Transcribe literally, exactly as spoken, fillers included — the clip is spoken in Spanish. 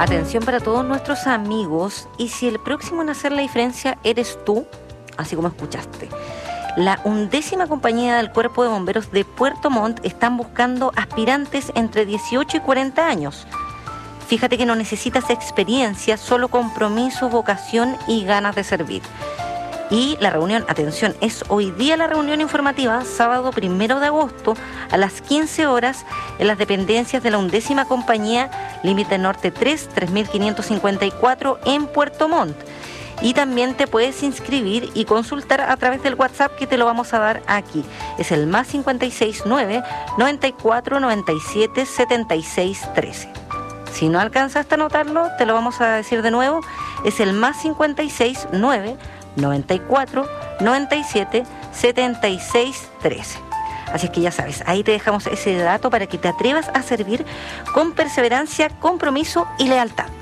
Atención para todos nuestros amigos, y si el próximo en hacer la diferencia eres tú, así como escuchaste. La undécima compañía del Cuerpo de Bomberos de Puerto Montt están buscando aspirantes entre dieciocho y cuarenta años. Fíjate que no necesitas experiencia, solo compromiso, vocación y ganas de servir. Y la reunión, atención, es hoy día la reunión informativa, sábado primero de agosto, a las quince horas, en las dependencias de la undécima compañía, límite norte tres, tres mil quinientos cincuenta y cuatro, en Puerto Montt. Y también te puedes inscribir y consultar a través del WhatsApp que te lo vamos a dar aquí. Es el más cincuenta y seis nueve, noventa y cuatro, noventa y siete, setenta y seis, trece. Si no alcanzaste a anotarlo, te lo vamos a decir de nuevo. Es el más cincuenta y seis nueve, noventa y cuatro, noventa y siete, setenta y seis, trece. Así es que ya sabes, ahí te dejamos ese dato para que te atrevas a servir con perseverancia, compromiso y lealtad.